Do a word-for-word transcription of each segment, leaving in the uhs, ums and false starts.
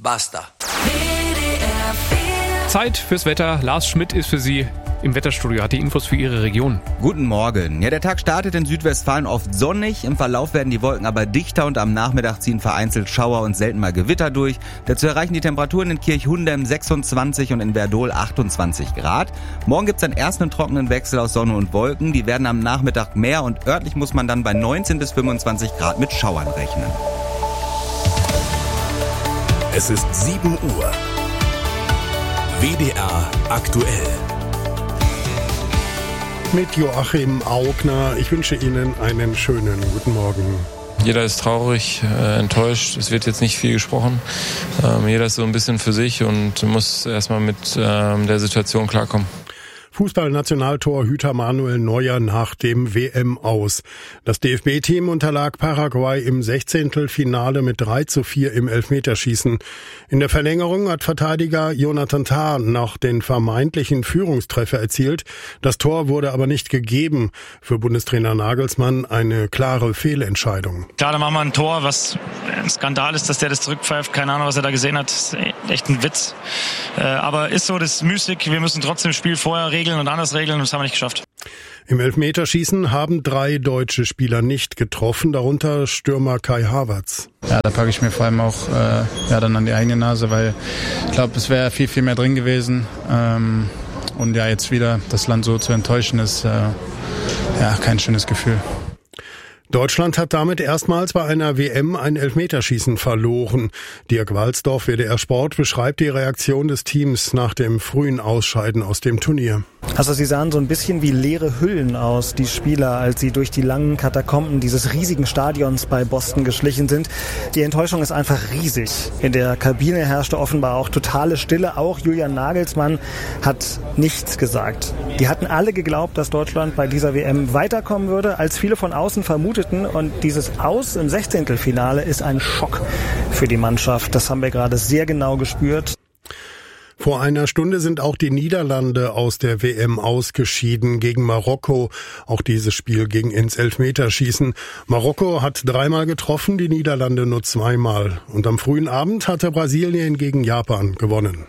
Basta. Zeit fürs Wetter. Lars Schmidt ist für Sie im Wetterstudio, hat die Infos für Ihre Region. Guten Morgen. Ja, der Tag startet in Südwestfalen oft sonnig. Im Verlauf werden die Wolken aber dichter und am Nachmittag ziehen vereinzelt Schauer und selten mal Gewitter durch. Dazu erreichen die Temperaturen in Kirchhundem sechsundzwanzig und in Werdohl achtundzwanzig Grad. Morgen gibt's einen ersten trockenen Wechsel aus Sonne und Wolken. Die werden am Nachmittag mehr und örtlich muss man dann bei neunzehn bis fünfundzwanzig Grad mit Schauern rechnen. Es ist sieben Uhr. W D R aktuell. Mit Joachim Augner. Ich wünsche Ihnen einen schönen guten Morgen. Jeder ist traurig, äh, enttäuscht. Es wird jetzt nicht viel gesprochen. Ähm, jeder ist so ein bisschen für sich und muss erstmal mit ähm, der Situation klarkommen. Fußballnationaltorhüter Manuel Neuer nach dem W M-Aus. Das D F B-Team unterlag Paraguay im Sechzehntelfinale mit drei zu vier im Elfmeterschießen. In der Verlängerung hat Verteidiger Jonathan Tah noch den vermeintlichen Führungstreffer erzielt. Das Tor wurde aber nicht gegeben. Für Bundestrainer Nagelsmann eine klare Fehlentscheidung. Klar, da machen wir ein Tor, was ein Skandal ist, dass der das zurückpfeift. Keine Ahnung, was er da gesehen hat. Das ist echt ein Witz. Aber ist so, das ist müßig. Wir müssen trotzdem das Spiel vorher regeln und anders regeln und das haben wir nicht geschafft. Im Elfmeterschießen haben drei deutsche Spieler nicht getroffen, darunter Stürmer Kai Havertz. Ja, da packe ich mir vor allem auch äh, ja, dann an die eigene Nase, weil ich glaube, es wäre viel, viel mehr drin gewesen. Ähm, und ja, jetzt wieder das Land so zu enttäuschen, ist äh, ja kein schönes Gefühl. Deutschland hat damit erstmals bei einer W M ein Elfmeterschießen verloren. Dirk Walsdorf, W D R Sport, beschreibt die Reaktion des Teams nach dem frühen Ausscheiden aus dem Turnier. Also sie sahen so ein bisschen wie leere Hüllen aus, die Spieler, als sie durch die langen Katakomben dieses riesigen Stadions bei Boston geschlichen sind. Die Enttäuschung ist einfach riesig. In der Kabine herrschte offenbar auch totale Stille. Auch Julian Nagelsmann hat nichts gesagt. Die hatten alle geglaubt, dass Deutschland bei dieser W M weiterkommen würde, als viele von außen vermuteten. Und dieses Aus im Sechzehntelfinale ist ein Schock für die Mannschaft. Das haben wir gerade sehr genau gespürt. Vor einer Stunde sind auch die Niederlande aus der W M ausgeschieden gegen Marokko. Auch dieses Spiel ging ins Elfmeterschießen. Marokko hat dreimal getroffen, die Niederlande nur zweimal. Und am frühen Abend hatte Brasilien gegen Japan gewonnen.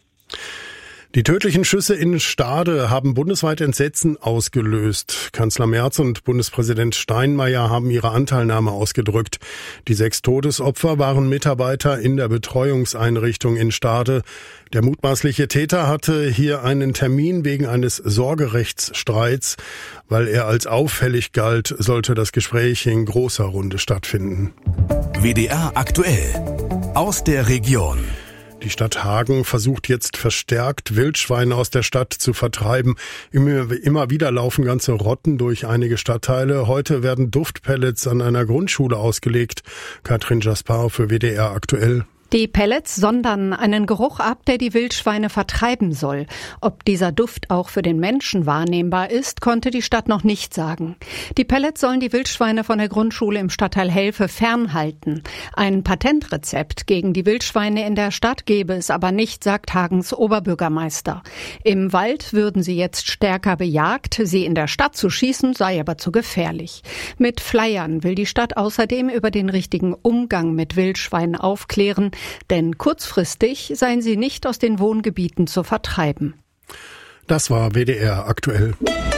Die tödlichen Schüsse in Stade haben bundesweit Entsetzen ausgelöst. Kanzler Merz und Bundespräsident Steinmeier haben ihre Anteilnahme ausgedrückt. Die sechs Todesopfer waren Mitarbeiter in der Betreuungseinrichtung in Stade. Der mutmaßliche Täter hatte hier einen Termin wegen eines Sorgerechtsstreits. Weil er als auffällig galt, sollte das Gespräch in großer Runde stattfinden. W D R aktuell. Aus der Region. Die Stadt Hagen versucht jetzt verstärkt, Wildschweine aus der Stadt zu vertreiben. Immer, immer wieder laufen ganze Rotten durch einige Stadtteile. Heute werden Duftpellets an einer Grundschule ausgelegt. Katrin Jaspar für W D R aktuell. Die Pellets sondern einen Geruch ab, der die Wildschweine vertreiben soll. Ob dieser Duft auch für den Menschen wahrnehmbar ist, konnte die Stadt noch nicht sagen. Die Pellets sollen die Wildschweine von der Grundschule im Stadtteil Helfe fernhalten. Ein Patentrezept gegen die Wildschweine in der Stadt gebe es aber nicht, sagt Hagens Oberbürgermeister. Im Wald würden sie jetzt stärker bejagt. Sie in der Stadt zu schießen, sei aber zu gefährlich. Mit Flyern will die Stadt außerdem über den richtigen Umgang mit Wildschweinen aufklären, denn kurzfristig seien sie nicht aus den Wohngebieten zu vertreiben. Das war W D R aktuell.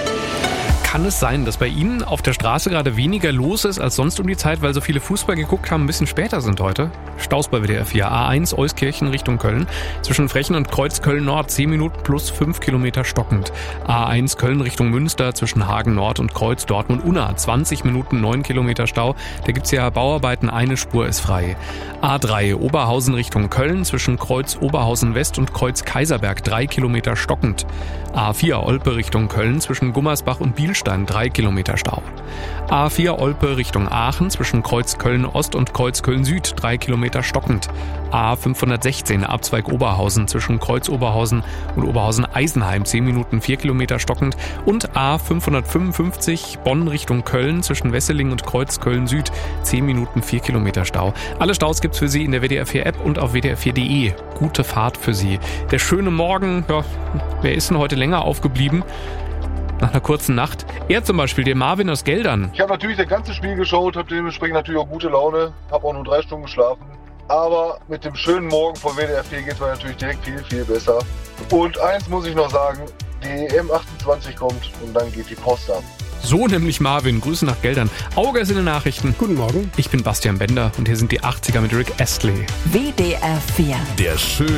Kann es sein, dass bei Ihnen auf der Straße gerade weniger los ist als sonst um die Zeit, weil so viele Fußball geguckt haben, ein bisschen später sind heute? Staus bei W D R vier. A eins Euskirchen Richtung Köln. Zwischen Frechen und Kreuz Köln-Nord zehn Minuten plus fünf Kilometer stockend. A eins Köln Richtung Münster zwischen Hagen Nord und Kreuz Dortmund-Unna. zwanzig Minuten neun Kilometer Stau. Da gibt's ja Bauarbeiten, eine Spur ist frei. A drei Oberhausen Richtung Köln zwischen Kreuz Oberhausen West und Kreuz Kaiserberg drei Kilometer stockend. A vier Olpe Richtung Köln zwischen Gummersbach und Bielstein drei Kilometer Stau. A vier Olpe Richtung Aachen zwischen Kreuz Köln Ost und Kreuz Köln Süd drei Kilometer stockend. A fünfhundertsechzehn Abzweig Oberhausen zwischen Kreuz Oberhausen und Oberhausen Eisenheim zehn Minuten vier Kilometer stockend. Und A fünfhundertfünfundfünfzig Bonn Richtung Köln zwischen Wesseling und Kreuz Köln Süd zehn Minuten vier Kilometer Stau. Alle Staus gibt's für Sie in der W D R vier App und auf W D R vier Punkt de. Gute Fahrt für Sie. Der schöne Morgen, ja, wer ist denn heute länger aufgeblieben? Nach einer kurzen Nacht. Er zum Beispiel, der Marvin aus Geldern. Ich habe natürlich das ganze Spiel geschaut, habe dementsprechend natürlich auch gute Laune, habe auch nur drei Stunden geschlafen. Aber mit dem schönen Morgen von W D R vier geht es mir natürlich direkt viel, viel besser. Und eins muss ich noch sagen, die E M achtundzwanzig kommt und dann geht die Post ab. So nämlich Marvin. Grüße nach Geldern. Auge ist in den Nachrichten. Guten Morgen. Ich bin Bastian Bender und hier sind die achtziger mit Rick Astley. W D R vier. Der schöne